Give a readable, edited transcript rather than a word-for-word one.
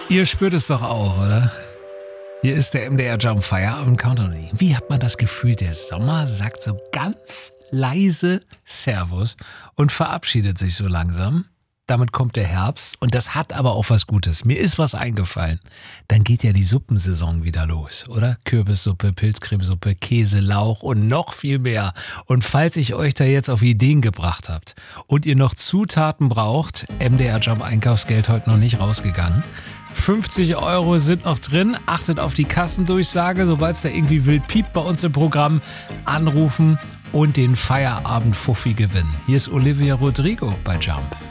Ihr spürt es doch auch, oder? Hier ist der MDR Jump Feierabend Countdown. Wie hat man das Gefühl, der Sommer sagt so ganz leise Servus und verabschiedet sich so langsam? Damit kommt der Herbst und das hat aber auch was Gutes. Mir ist was eingefallen. Dann geht ja die Suppensaison wieder los, oder? Kürbissuppe, Pilzcremesuppe, Käse, Lauch und noch viel mehr. Und falls ich euch da jetzt auf Ideen gebracht habt und ihr noch Zutaten braucht, MDR Jump Einkaufsgeld heute noch nicht rausgegangen. 50 € sind noch drin. Achtet auf die Kassendurchsage. Sobald es da irgendwie wild piept bei uns im Programm, anrufen und den Feierabend-Fuffi gewinnen. Hier ist Olivia Rodrigo bei Jump.